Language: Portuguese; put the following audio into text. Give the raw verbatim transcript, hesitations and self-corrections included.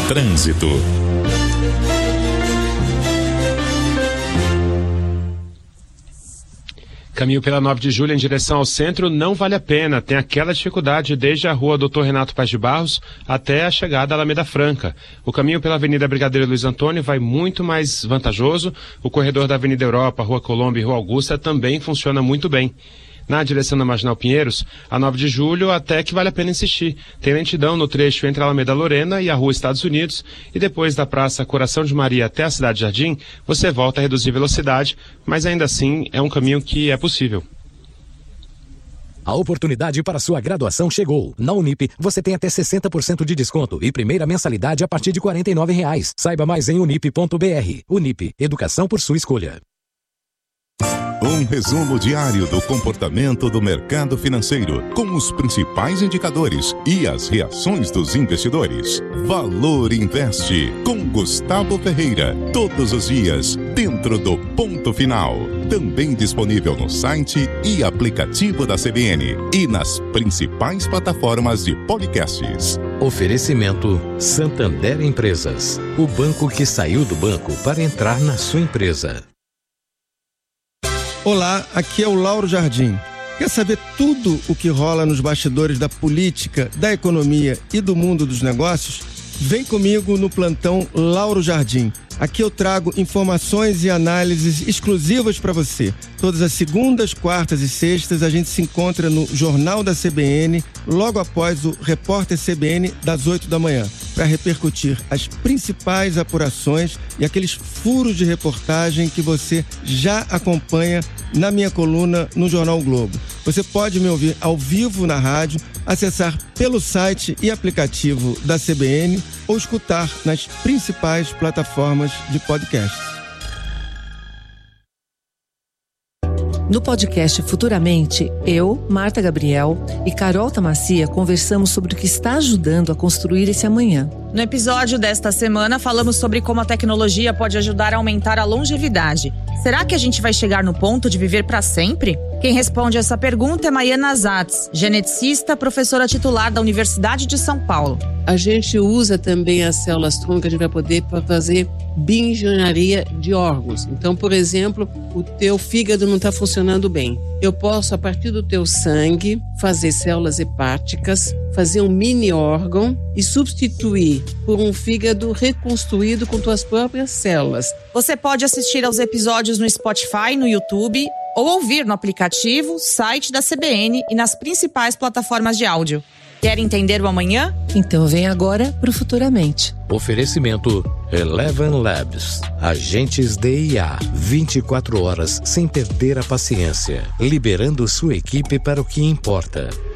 Trânsito. Caminho pela nove de julho em direção ao centro não vale a pena. Tem aquela dificuldade desde a rua doutor Renato Paz de Barros até a chegada à Alameda Franca. O caminho pela Avenida Brigadeiro Luiz Antônio vai muito mais vantajoso. O corredor da Avenida Europa, Rua Colômbia e Rua Augusta também funciona muito bem. Na direção da Marginal Pinheiros, a nove de julho até que vale a pena insistir. Tem lentidão no trecho entre a Alameda Lorena e a Rua Estados Unidos, e depois da Praça Coração de Maria até a Cidade Jardim, você volta a reduzir velocidade, mas ainda assim é um caminho que é possível. A oportunidade para sua graduação chegou. Na Unip, você tem até sessenta por cento de desconto e primeira mensalidade a partir de quarenta e nove reais. Saiba mais em unip ponto br. Unip, educação por sua escolha. Um resumo diário do comportamento do mercado financeiro, com os principais indicadores e as reações dos investidores. Valor Investe, com Gustavo Ferreira, todos os dias, dentro do Ponto Final. Também disponível no site e aplicativo da C B N e nas principais plataformas de podcasts. Oferecimento Santander Empresas, o banco que saiu do banco para entrar na sua empresa. Olá, aqui é o Lauro Jardim. Quer saber tudo o que rola nos bastidores da política, da economia e do mundo dos negócios? Vem comigo no plantão Lauro Jardim. Aqui eu trago informações e análises exclusivas para você. Todas as segundas, quartas e sextas a gente se encontra no Jornal da C B N, logo após o Repórter C B N das oito da manhã, para repercutir as principais apurações e aqueles furos de reportagem que você já acompanha na minha coluna no Jornal o Globo. Você pode me ouvir ao vivo na rádio, acessar pelo site e aplicativo da C B N ou escutar nas principais plataformas de podcast. No podcast Futuramente, eu, Marta Gabriel e Carol Tamassia conversamos sobre o que está ajudando a construir esse amanhã. No episódio desta semana, falamos sobre como a tecnologia pode ajudar a aumentar a longevidade. Será que a gente vai chegar no ponto de viver para sempre? Quem responde essa pergunta é Maiana Zatz, geneticista, professora titular da Universidade de São Paulo. A gente usa também as células trônicas para poder fazer bioengenharia de órgãos. Então, por exemplo, o teu fígado não está funcionando bem. Eu posso, a partir do teu sangue, fazer células hepáticas, fazer um mini órgão e substituir por um fígado reconstruído com tuas próprias células. Você pode assistir aos episódios no Spotify, no YouTube ou ouvir no aplicativo, site da C B N e nas principais plataformas de áudio. Quer entender o amanhã? Então vem agora pro Futuramente. Oferecimento Eleven Labs. Agentes de I A. vinte e quatro horas sem perder a paciência. Liberando sua equipe para o que importa.